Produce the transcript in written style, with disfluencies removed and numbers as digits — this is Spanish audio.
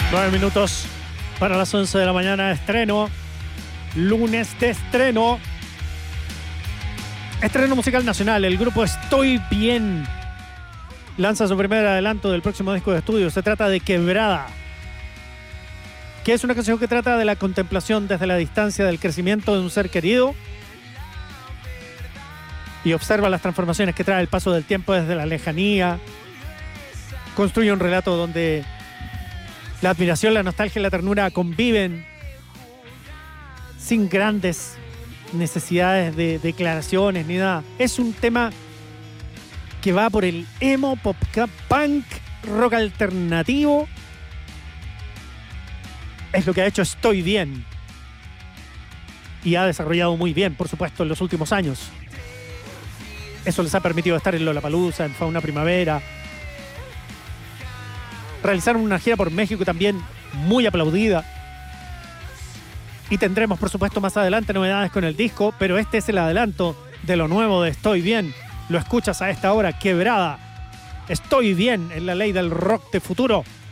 9 minutos para las 11 de la mañana. Estreno. Lunes de estreno. Estreno musical nacional. El grupo Estoy Bien lanza su primer adelanto del próximo disco de estudio. Se trata de Quebrada, que es una canción que trata de la contemplación desde la distancia del crecimiento de un ser querido y observa las transformaciones que trae el paso del tiempo desde la lejanía. Construye un relato donde la admiración, la nostalgia y la ternura conviven sin grandes necesidades de declaraciones ni nada. Es un tema que va por el emo, pop, punk, rock alternativo. Es lo que ha hecho Estoy Bien. Y ha desarrollado muy bien, por supuesto, en los últimos años. Eso les ha permitido estar en Lollapalooza, en Fauna Primavera. Realizaron una gira por México también muy aplaudida. Y tendremos, por supuesto, más adelante novedades con el disco, pero este es el adelanto de lo nuevo de Estoy Bien. Lo escuchas a esta hora, Quebrada. Estoy Bien en la ley del rock de futuro.